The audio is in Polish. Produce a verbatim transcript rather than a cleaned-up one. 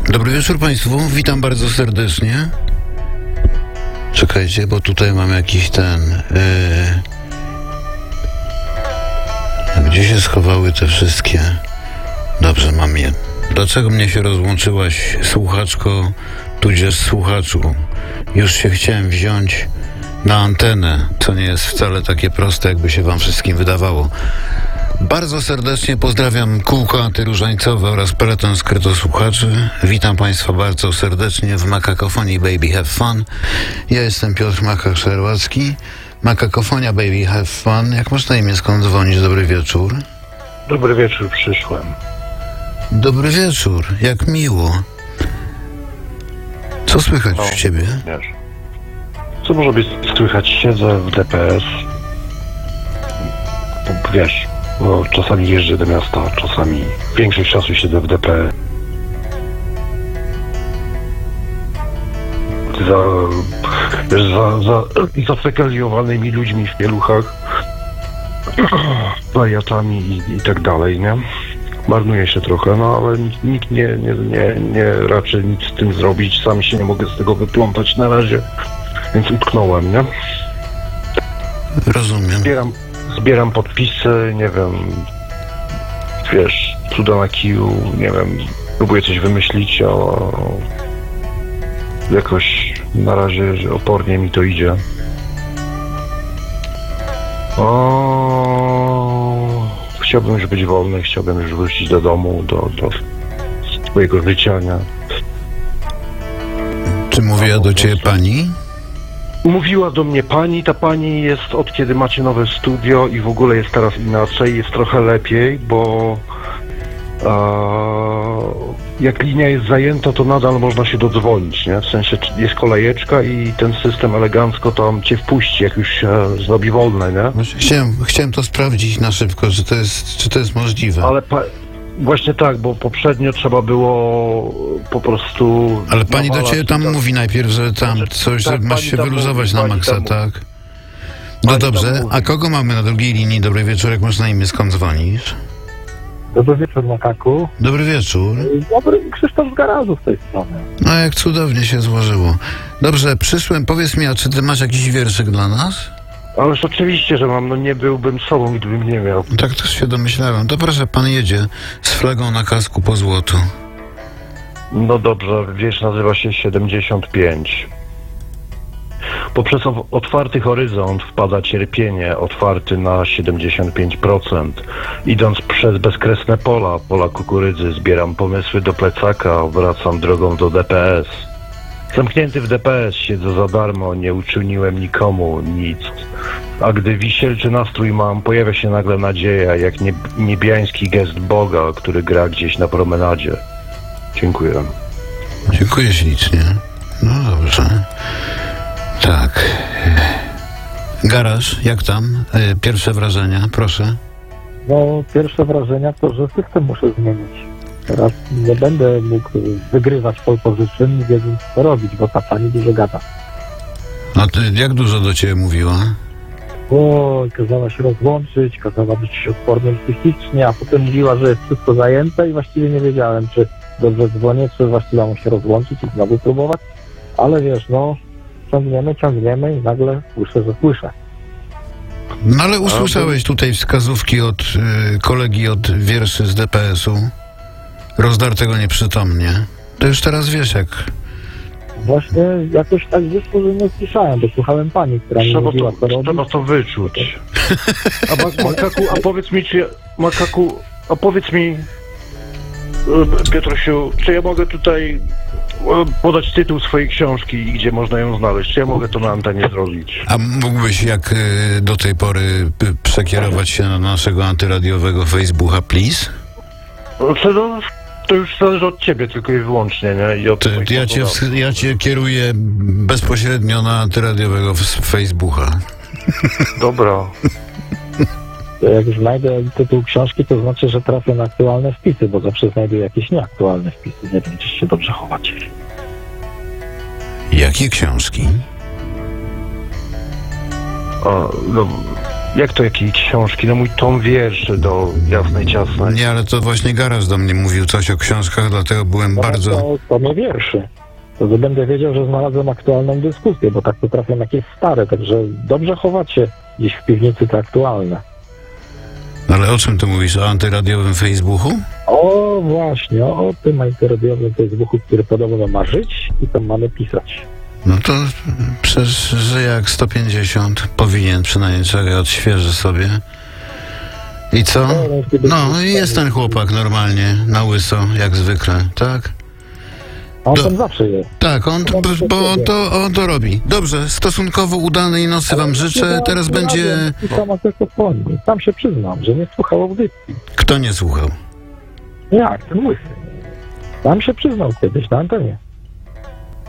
Dobry wieczór Państwu, witam bardzo serdecznie. Czekajcie, bo tutaj mam jakiś ten... Yy... Gdzie się schowały te wszystkie? Dobrze, mam je. Dlaczego mnie się rozłączyłaś, słuchaczko, tudzież słuchaczu? Już się chciałem wziąć na antenę, co nie jest wcale takie proste, jakby się wam wszystkim wydawało. Bardzo serdecznie pozdrawiam kółko antyróżańcowe oraz peleton skrytosłuchaczy. Witam Państwa bardzo serdecznie w Makakofonii Baby Have Fun. Ja jestem Piotr Makak-Szerłacki. Makakofonia Baby Have Fun. Jak masz na imię, skąd dzwonisz? Dobry wieczór. Dobry wieczór, przyszłem. Dobry wieczór, jak miło. Co słychać No, u ciebie? Wiesz. Co może być słychać? Siedzę w D P S. Wiesz, bo czasami jeżdżę do miasta, czasami większość czasu siedzę w D P S. Za, wiesz, za, za zafekaliowanymi ludźmi w pieluchach, wariatami i, i tak dalej, nie? Marnuje się trochę, no ale nikt nie, nie, nie, nie raczy nic z tym zrobić. Sam się nie mogę z tego wyplątać na razie, więc utknąłem, nie? Rozumiem. Zbieram, zbieram podpisy, nie wiem, wiesz, cuda na kiju, nie wiem, próbuję coś wymyślić, a jakoś na razie że opornie mi to idzie. O, chciałbym już być wolny, chciałbym już wrócić do domu, do, do swojego życia, nie? Czy mówiła do ciebie pani? Mówiła do mnie pani, ta pani jest od kiedy macie nowe studio i w ogóle jest teraz inaczej, jest trochę lepiej, bo a, jak linia jest zajęta, to nadal można się dodzwonić, nie? W sensie jest kolejeczka i ten system elegancko tam cię wpuści, jak już się zrobi wolne, nie? Właśnie Chciałem, chciałem to sprawdzić na szybko, że to jest, czy to jest możliwe. Ale pa- właśnie tak, bo poprzednio trzeba było po prostu... Ale pani do ciebie tam tak. mówi najpierw, że tam coś, Tak, że masz pani się tam wyluzować mówi, na pani maksa, tam tak? mówi. No Pani tam dobrze, mówi. a kogo mamy na drugiej linii? Dobry wieczór, jak masz na imię, skąd dzwonisz? Dobry wieczór, Makaku. Dobry wieczór. Dobry Krzysztof z garażu z tej strony. No jak cudownie się złożyło. Dobrze, przyszłem, powiedz mi, a czy ty masz jakiś wierszyk dla nas? Ależ oczywiście, że mam, no nie byłbym sobą, gdybym nie miał. Tak też się domyślałem. To proszę, pan jedzie z flagą na kasku po złotu. No dobrze, wiersz nazywa się siedemdziesiąt pięć. Poprzez o- otwarty horyzont wpada cierpienie, otwarty na siedemdziesiąt pięć procent. Idąc przez bezkresne pola, pola kukurydzy, zbieram pomysły do plecaka, wracam drogą do D P S. Zamknięty w D P S, siedzę za darmo, nie uczyniłem nikomu nic. A gdy wisielczy nastrój mam, pojawia się nagle nadzieja, jak nieb- niebiański gest Boga, który gra gdzieś na promenadzie. Dziękuję. Dziękuję ślicznie. No dobrze. Tak. Garaż, jak tam? E, Pierwsze wrażenia, proszę. No, pierwsze wrażenia to, że system muszę zmienić. Teraz nie będę mógł wygrywać pole position, nie wiedząc co robić, bo ta pani dużo gada. A ty jak dużo do ciebie mówiła? Oj, kazała się rozłączyć, kazała być odpornym psychicznie, a potem mówiła, że jest wszystko zajęte i właściwie nie wiedziałem, czy dobrze dzwonię, czy właściwie mam się rozłączyć i znowu próbować. Ale wiesz, no, ciągniemy, ciągniemy i nagle słyszę, że słyszę. No ale usłyszałeś tutaj wskazówki od y, kolegi od wierszy z D P S u, rozdartego nieprzytomnie. To już teraz wiesz jak... Właśnie jakoś tak wyszło, że nie słyszałem, bo słuchałem pani, która mi Trzeba mówiła, to, co robi. trzeba to wyczuć. A ma- Makaku, a powiedz mi, czy ja, Makaku, a powiedz mi, e, Piotrusiu, czy ja mogę tutaj e, podać tytuł swojej książki i gdzie można ją znaleźć? Czy ja mogę to na antenie zrobić? A mógłbyś jak y, do tej pory y, przekierować się na naszego antyradiowego Facebooka, please? No, co, no, to już zależy od ciebie tylko i wyłącznie, nie? I od Ty, twoich ja, cię, podawców. ja cię kieruję bezpośrednio na antyradiowego f- Facebooka. Dobra. To jak znajdę tytuł książki, to znaczy, że trafię na aktualne wpisy, bo zawsze znajduję jakieś nieaktualne wpisy. Nie wiem, czy się dobrze chowacie. Jakie książki? A, no, Jak to jakiej książki? No mój tom wierszy do Jasnej Ciasnej. Nie, ale to właśnie Garaż do mnie mówił coś o książkach, dlatego byłem No, bardzo... To, to mnie wierszy. To, że będę wiedział, że znalazłem aktualną dyskusję, bo tak to trafiam jakieś stare, także dobrze chowacie gdzieś w piwnicy te aktualne. Ale o czym ty mówisz? O antyradiowym Facebooku? O właśnie, o tym antyradiowym Facebooku, który podobno ma żyć i tam mamy pisać. No to przecież żyje jak sto pięćdziesiąt. Powinien przynajmniej, czekaj, odświeżę sobie. I co? No i jest ten chłopak normalnie, na łyso, jak zwykle, tak? A on Do- tam zawsze jest. Tak, on, bo, bo on, to, on to robi. Dobrze, stosunkowo udanej nocy wam życzę. Teraz będzie... I sama seksofonii. Tam się przyznam, że nie słuchał audycji. Kto nie słuchał? Jak? Ten łysy. Tam się przyznał kiedyś na antenie.